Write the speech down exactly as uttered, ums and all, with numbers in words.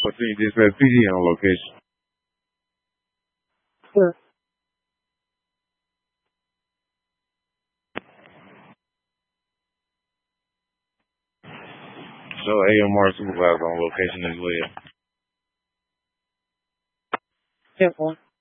Proceed dispatch P D on location. Sure. Show A M R supervisor on location as well. ten four.